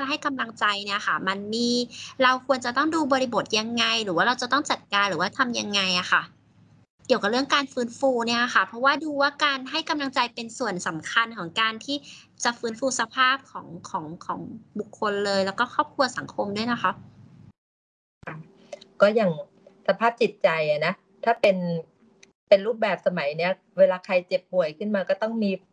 ให้กำลังใจเนี่ยค่ะเราควรจะต้องดูบริบทยังไงหรือว่าเราจะต้องจัดการหรือว่าทำยังไงอะค่ะเกี่ยวกับเรื่องการฟื้นฟูเนี่ยค่ะเพราะว่าดูว่าการให้กำลังใจเป็นส่วนสำคัญของการที่จะฟื้นฟูสภาพของบุคคลเลยแล้วก็ครอบครัวสังคมด้วยนะคะก็อย่างสภาพจิตใจอะนะถ้าเป็นรูปแบบสมัยเนี้ยเวลาใครเจ็บป่วยขึ้นมาก็ต้องมี